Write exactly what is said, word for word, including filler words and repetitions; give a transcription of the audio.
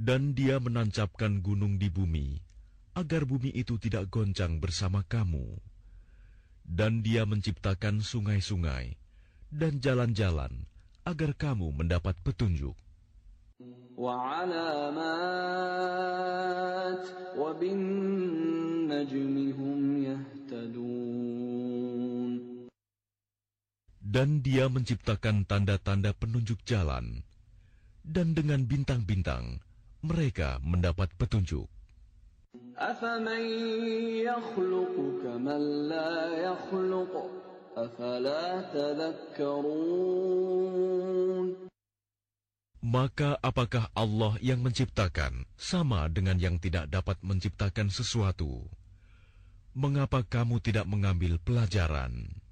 Dan Dia menancapkan gunung di bumi, agar bumi itu tidak goncang bersama kamu. Dan Dia menciptakan sungai-sungai dan jalan-jalan, agar kamu mendapat petunjuk. وَعَلَامَاتٍ وَبِالنَّجْمِ هُمْ يَهْتَدُونَ. Dan Dia menciptakan tanda-tanda penunjuk jalan, dan dengan bintang-bintang mereka mendapat petunjuk. أَفَمَن يَخْلُقُ كَمَن لَّا يَخْلُقُ أَفَلَا تَذَكَّرُونَ. Maka apakah Allah yang menciptakan sama dengan yang tidak dapat menciptakan sesuatu? Mengapa kamu tidak mengambil pelajaran?